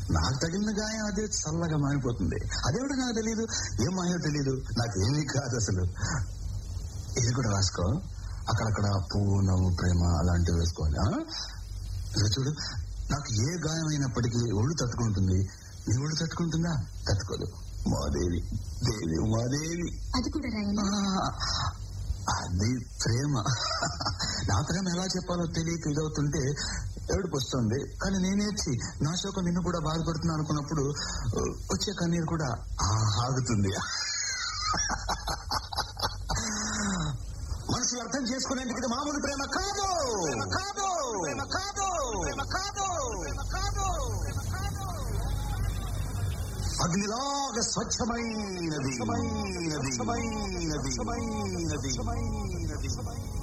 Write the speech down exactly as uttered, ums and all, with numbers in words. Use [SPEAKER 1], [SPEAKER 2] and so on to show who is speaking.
[SPEAKER 1] నాకు తగిలిన గాయం అదే చల్లగా మారిపోతుంది. అదేమిటో నాకు తెలియదు, ఏం మాయో తెలియదు, నాకేమీ కాదు అసలు. ఇది కూడా రాసుకో, అక్కడక్కడ పువ్వు, నవ్వు, ప్రేమ అలాంటివి వేసుకోవాలి. ఇది చూడు, నాకు ఏ గాయం అయినప్పటికీ ఒళ్ళు తట్టుకుంటుంది. నీ ఒళ్ళు తట్టుకుంటుందా? తట్టుకోదు. మాదేవి, దేవి ఉమాదేవి.
[SPEAKER 2] అది కూడా రాయనా?
[SPEAKER 1] అది ప్రేమ. నా ప్రేమ ఎలా చెప్పాలో తెలియక ఇదవుతుంటే ఏడుపు వస్తుంది. కానీ నేనేర్చి నా శోకం నిన్ను కూడా బాధపడుతున్నా అనుకున్నప్పుడు వచ్చే కన్నీరు కూడా ఆగుతుంది. మనసు అర్థం చేసుకునేందుకు ఇది మామూలు ప్రేమ కాదు, కాదు, కాదు, కాదు. అగ్నిలాగా స్వచ్ఛమైనది, స్వచ్ఛమైనది, స్వచ్ఛమైనది, స్వచ్ఛమైనది.